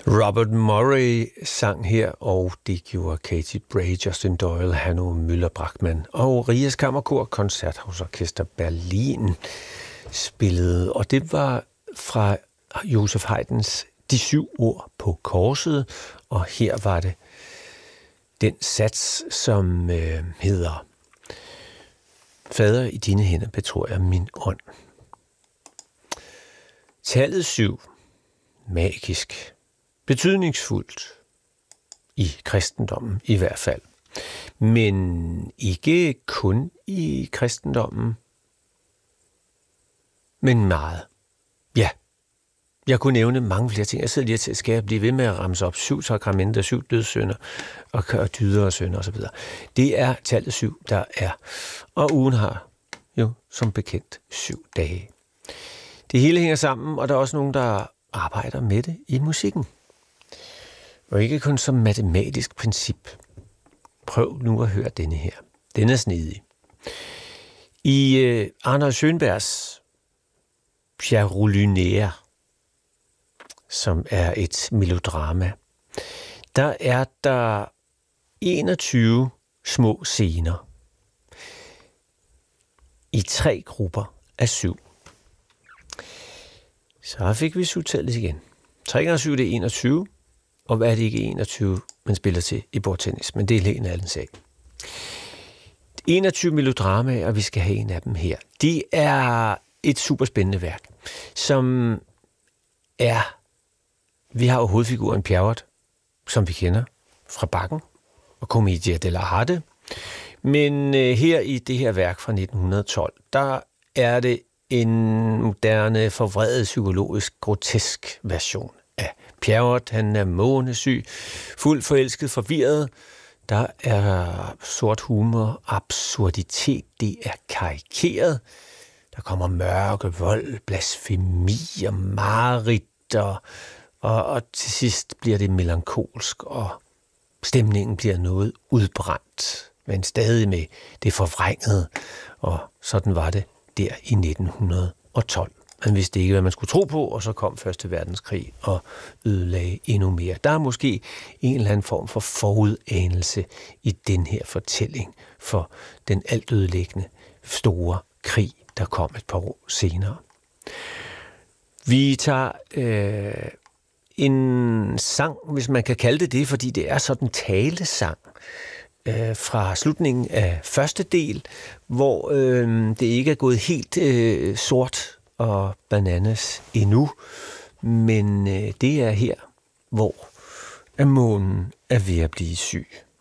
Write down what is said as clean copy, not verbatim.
Robert Murray sang her, og det gjorde Katy Bray, Justin Doyle, Hanno Møller-Brachmann og Rias Kammerkor, Koncerthusorkester Berlin spillede. Og det var fra Joseph Haydns De 7 ord på korset, og her var det den sats, som hedder: Fader, i dine hænder betror jeg min ånd. Tallet 7, magisk, betydningsfuldt i kristendommen i hvert fald, men ikke kun i kristendommen, men meget. Ja, jeg kunne nævne mange flere ting. Jeg sidder lige til, skal jeg blive ved med at ramse op 7 sakramenter, 7 dødssynder og dyder og synder osv. Det er tallet 7, der er. Og ugen har jo som bekendt 7 dage. Det hele hænger sammen, og der er også nogen, der arbejder med det i musikken. Og ikke kun som matematisk princip. Prøv nu at høre denne her. Den er snedig. I Arnold Schönbergs Pierrot Lunaire, som er et melodrama, der er der 21 små scener i 3 grupper af 7. Så fik vi 7-tallet igen. 3 gange 7, det er 21. Og hvad er det ikke 21, man spiller til i bordtennis? Men det er helt en anden sag. 21 melodramaer, og vi skal have en af dem her. Det er et super spændende værk, som er... Vi har jo hovedfiguren Pierrot, som vi kender fra Bakken og Commedia dell'arte. Men her i det her værk fra 1912, der er det en moderne, forvredet, psykologisk, grotesk version af Pierrot. Han er månesyg, fuldt forelsket, forvirret. Der er sort humor, absurditet, det er karikeret. Der kommer mørke, vold, blasfemi og mareridt, og til sidst bliver det melankolsk, og stemningen bliver noget udbrændt, men stadig med det forvrængede, og sådan var det der i 1912. Man vidste ikke, hvad man skulle tro på, og så kom Første Verdenskrig og ødelagde endnu mere. Der er måske en eller anden form for forudanelse i den her fortælling for den altødelæggende store krig, der kom et par år senere. Vi tager en sang, hvis man kan kalde det, fordi det er sådan en talesang fra slutningen af første del, hvor det ikke er gået helt sort og bananas endnu, men det er her, hvor månen er ved at blive syg.